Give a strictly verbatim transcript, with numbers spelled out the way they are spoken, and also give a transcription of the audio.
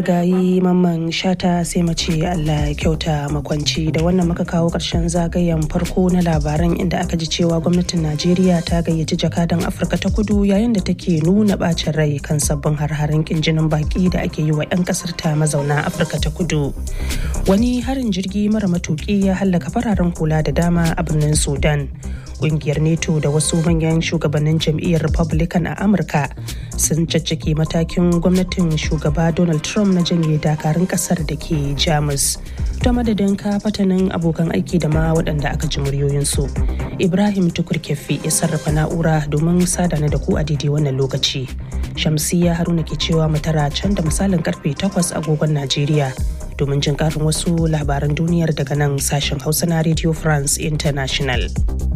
gayi mamman shata sai mace Allah ya kyauta makwanci. Da wannan muka kawo ƙarshen zagayen farko na labaran, inda aka ji cewa gwamnatin Najeriya ta gayyaci jakadan Afirka ta Kudu yayin da take nuna bacin rai kan sabbin har-harin kinjinin baki da ake yi wa 'yan kasar ta mazauna Afirka ta Kudu. Wani harin jirgi mara matuki ya hallaka fararen hula da dama a birnin Sudan. Ƙungiyar NATO da wasu manyan shugabannin jam'iyyar Republican a Amurka sun caccake matakin gwamnatin shugaba Donald Trump na janye dakarun kasar da ke Jamus. Ta madadin ka fatanin abokan aiki da ma waɗanda aka ji muryoyinsu. Ibrahim Tukur Keffi ya sarrafa na'ura domin sadana da ku a daidai wannan lokaci. Shamsiyya Haruna ke cewa mu tara can da misalin karfe takwas agogon Najeriya domin jin ƙarin wasu labaran duniyar daga nan sashen Hausa na Radio France International.